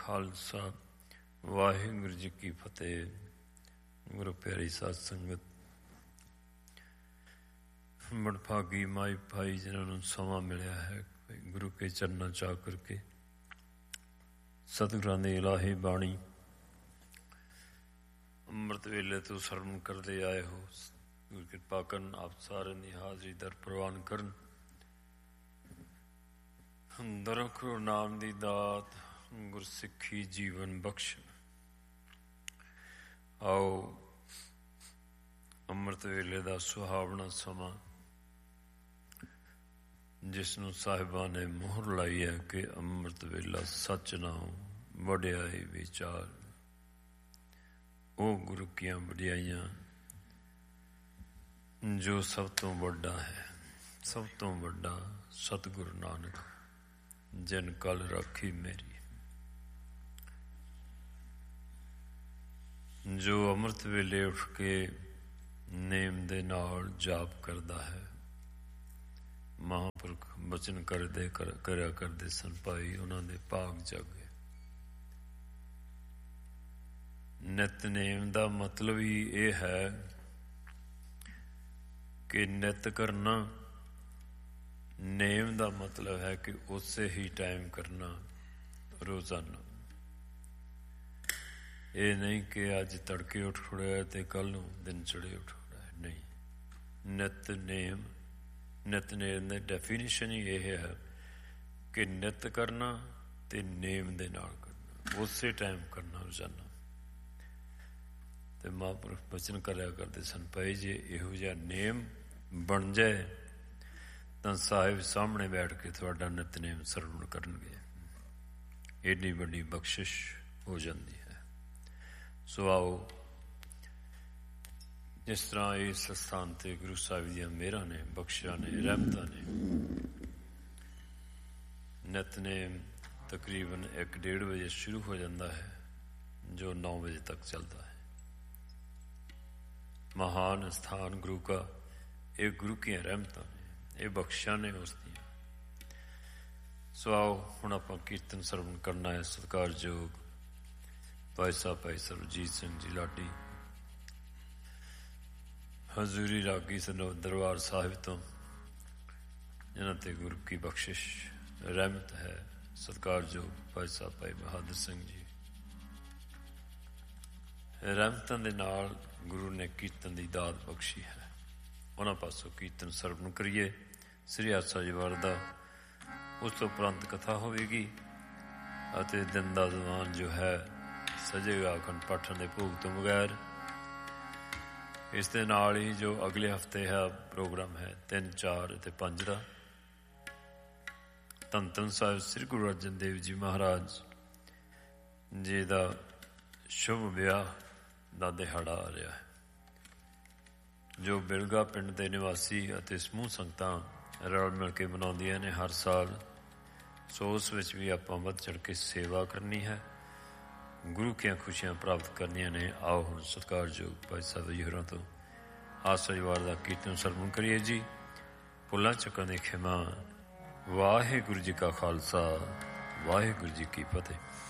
ਖਾਲਸਾ ਵਾਹਿਗੁਰੂ ਜੀ ਕੀ ਫਤਿਹ। ਗੁਰੂ ਪਿਆਰੀ ਸਾਧ ਸੰਗਤ, ਬੜਭਾਗੀ ਮਾਈ ਭਾਈ ਜਿਨ੍ਹਾਂ ਨੂੰ ਸਮਾਂ ਮਿਲਿਆ ਹੈ ਗੁਰੂ ਕੇ ਚਰਨਾਂ ਚ ਆ ਕਰਕੇ ਸਤਿਗੁਰਾਂ ਦੀ ਇਲਾਹੀ ਬਾਣੀ ਅੰਮ੍ਰਿਤ ਵੇਲੇ ਤੋਂ ਸਰਵਣ ਕਰਦੇ ਆਏ ਹੋ। ਗੁਰੂ ਕਿਰਪਾ ਕਰਨ, ਆਪ ਸਾਰਿਆਂ ਦੀ ਹਾਜ਼ਰੀ ਦਰ ਪ੍ਰਵਾਨ ਕਰਨ। ਦਰਖੁਰ ਨਾਮ ਦੀ ਦਾਤ ਗੁਰਸਿੱਖੀ ਜੀਵਨ ਬਖਸ਼। ਆਓ ਅੰਮ੍ਰਿਤ ਵੇਲੇ ਦਾ ਸੁਹਾਵਣਾ ਸਮਾਂ, ਜਿਸ ਨੂੰ ਸਾਹਿਬਾਂ ਨੇ ਮੋਹਰ ਲਾਈ ਹੈ ਕਿ ਅੰਮ੍ਰਿਤ ਵੇਲਾ ਸੱਚ ਨਾਮ ਵਡਿਆਈ ਵਿਚਾਰ, ਉਹ ਗੁਰੂ ਕੀਆਂ ਵਡਿਆਈਆਂ ਜੋ ਸਭ ਤੋਂ ਵੱਡਾ ਹੈ। ਸਭ ਤੋਂ ਵੱਡਾ ਸਤਿਗੁਰੂ ਨਾਨਕ ਜਿਨ ਕਲ ਰਾਖੀ ਮੇਰੀ, ਜੋ ਅੰਮ੍ਰਿਤ ਵੇਲੇ ਉੱਠ ਕੇ ਨੇਮ ਦੇ ਨਾਲ ਜਾਪ ਕਰਦਾ ਹੈ। ਮਹਾਂਪੁਰਖ ਬਚਨ ਕਰਿਆ ਕਰਦੇ ਸਨ ਭਾਈ, ਉਹਨਾਂ ਦੇ ਭਾਗ ਜਾਗੇ। ਨਿਤਨੇਮ ਦਾ ਮਤਲਬ ਹੀ ਇਹ ਹੈ ਕਿ ਨਿਤ ਕਰਨਾ। ਨੇਮ ਦਾ ਮਤਲਬ ਹੈ ਕਿ ਉਸੇ ਹੀ ਟਾਈਮ ਕਰਨਾ, ਰੋਜ਼ਾਨਾ। ਇਹ ਨਹੀਂ ਕਿ ਅੱਜ ਤੜਕੇ ਉੱਠ ਖੜਿਆ ਤੇ ਕੱਲ ਨੂੰ ਦਿਨ ਚੜੇ ਉੱਠ ਖੜਿਆ, ਨਹੀਂ। ਨਿਤਨੇਮ, ਨਿਤਨੇਮ ਦੀ ਡੈਫੀਨੇਸ਼ਨ ਹੀ ਇਹ ਹੈ ਕਿ ਨਿਤ ਕਰਨਾ ਤੇ ਨੇਮ ਦੇ ਨਾਲ ਕਰਨਾ, ਉਸੇ ਟਾਈਮ ਕਰਨਾ, ਰੋਜ਼ਾਨਾ। ਤੇ ਮਹਾਂਪੁਰਖ ਬਚਨ ਕਰਿਆ ਕਰਦੇ ਸਨ ਭਾਈ, ਜੇ ਇਹੋ ਜਿਹਾ ਨੇਮ ਬਣ ਜਾਏ ਤਾਂ ਸਾਹਿਬ ਸਾਹਮਣੇ ਬੈਠ ਕੇ ਤੁਹਾਡਾ ਨਿਤਨੇਮ ਸਰਵਣ ਕਰਨਗੇ। ਏਡੀ ਵੱਡੀ ਬਖਸ਼ਿਸ਼ ਹੋ ਜਾਂਦੀ ਹੈ। ਸੋ ਆਓ, ਜਿਸ ਤਰ੍ਹਾਂ ਇਸ ਸਥਾਨ ਤੇ ਗੁਰੂ ਸਾਹਿਬ ਦੀਆਂ ਮਿਹਰਾਂ ਨੇ, ਬਖਸ਼ਿਸ਼ਾਂ ਨੇ, ਰਹਿਮਤਾਂ ਨੇ। ਨਿਤਨੇਮ ਤਕਰੀਬਨ 1-1:30 ਵਜੇ ਸ਼ੁਰੂ ਹੋ ਜਾਂਦਾ ਹੈ, ਜੋ 9 ਵਜੇ ਤੱਕ ਚੱਲਦਾ ਹੈ। ਮਹਾਨ ਸਥਾਨ ਗੁਰੂ ਕਾ, ਇਹ ਗੁਰੂ ਕੀਆਂ ਰਹਿਮਤਾਂ ਨੇ, ਇਹ ਬਖਸ਼ਿਸ਼ਾਂ ਨੇ ਉਸ ਦੀਆਂ। ਸੋ ਆਓ ਹੁਣ ਆਪਾਂ ਕੀਰਤਨ ਸਰਵਣ ਕਰਨਾ ਹੈ। ਸਤਿਕਾਰਯੋਗ ਭਾਈ ਸਾਹਿਬ ਭਾਈ ਸਰਬਜੀਤ ਸਿੰਘ ਜੀ ਲਾਡੀ, ਹਜ਼ੂਰੀ ਰਾਗੀ ਦਰਬਾਰ ਸਾਹਿਬ ਤੋਂ, ਜਿਨ੍ਹਾਂ ਤੇ ਗੁਰੂ ਕੀ ਬਖਸ਼ਿਸ਼ ਰਹਿਮਤ ਹੈ। ਸਤਿਕਾਰਯੋਗ ਭਾਈ ਸਾਹਿਬ ਭਾਈ ਬਹਾਦਰ ਸਿੰਘ ਜੀ, ਰਹਿਮਤਾਂ ਦੇ ਨਾਲ ਗੁਰੂ ਨੇ ਕੀਰਤਨ ਦੀ ਦਾਤ ਬਖਸ਼ੀ ਹੈ। ਉਹਨਾਂ ਪਾਸੋਂ ਕੀਰਤਨ ਸਰਵਣ ਕਰੀਏ ਸ੍ਰੀ ਆਸਾ ਜੀ ਵਾਰ ਦਾ। ਉਸ ਤੋਂ ਉਪਰੰਤ ਕਥਾ ਹੋਵੇਗੀ ਅਤੇ ਦਿਨ ਦਾ ਦੀਵਾਨ ਜੋ ਹੈ ਸਜੇਗਾ ਅਖੰਡ ਪਾਠਾਂ ਦੇ ਭੋਗ ਤੋਂ ਬਗੈਰ। ਇਸ ਦੇ ਨਾਲ ਹੀ ਜੋ ਅਗਲੇ ਹਫ਼ਤੇ ਹੈ ਪ੍ਰੋਗਰਾਮ ਹੈ 3, 4 ਅਤੇ 5 ਦਾ, ਧੰਨ ਧੰਨ ਸਾਹਿਬ ਸ੍ਰੀ ਗੁਰੂ ਅਰਜਨ ਦੇਵ ਜੀ ਮਹਾਰਾਜ ਜੀ ਦਾ ਸ਼ੁਭ ਵਿਆਹ ਦਾ ਦਿਹਾੜਾ ਆ ਰਿਹਾ ਹੈ, ਜੋ ਬਿਲਗਾ ਪਿੰਡ ਦੇ ਨਿਵਾਸੀ ਅਤੇ ਸਮੂਹ ਸੰਗਤਾਂ ਰਲ ਮਿਲ ਕੇ ਮਨਾਉਂਦੀਆਂ ਨੇ ਹਰ ਸਾਲ। ਸੋ ਉਸ ਵਿੱਚ ਵੀ ਆਪਾਂ ਵੱਧ ਚੜ੍ਹ ਕੇ ਸੇਵਾ ਕਰਨੀ ਹੈ, ਗੁਰੂ ਕੀਆਂ ਖੁਸ਼ੀਆਂ ਪ੍ਰਾਪਤ ਕਰਨੀਆਂ ਨੇ। ਆਓ ਹੁਣ ਸਤਿਕਾਰਯੋਗ ਭਾਈ ਸਾਹਿਬ ਜੀ ਹੋਰਾਂ ਤੋਂ ਆਸਾ ਜੀ ਵਾਰ ਦਾ ਕੀਰਤਨ ਸਰਵਣ ਕਰੀਏ ਜੀ। ਭੁੱਲਾਂ ਚੁੱਕਾਂ ਦੀ ਖਿਮਾ। ਵਾਹਿਗੁਰੂ ਜੀ ਕਾ ਖਾਲਸਾ, ਵਾਹਿਗੁਰੂ ਜੀ ਕੀ ਫਤਿਹ।